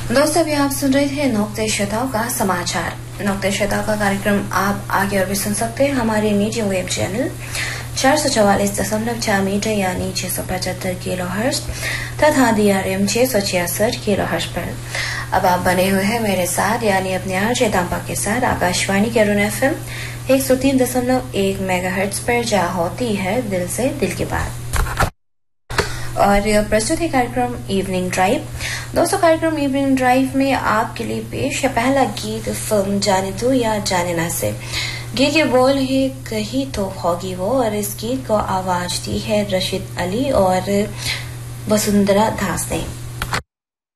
दोस्तों अभी आप सुन रहे थे नुक्ते शताव का समाचार। नुक्ते शताव का कार्यक्रम आप आगे और भी सुन सकते हैं हमारे निजी वेब चैनल 444.4 मीटर यानी 675 किलोहर्ट्ज तथा DRM 666 किलोहर्ट्ज पर। अब आप बने हुए हैं मेरे साथ यानी अपने आरजे दाम्पा के साथ आकाशवाणी के अरुण FM 103.1 मेगाहर्ट्ज पर, जहाँ होती है दिल से दिल की बात। और प्रस्तुत है कार्यक्रम इवनिंग ड्राइव। दोस्तों कार्यक्रम इवनिंग ड्राइव में आपके लिए पेश है पहला गीत फिल्म जाने तू या जाने ना से। गीत के बोल है कहीं तो होगी वो, और इस गीत को आवाज दी है रशीद अली और वसुंधरा दास ने।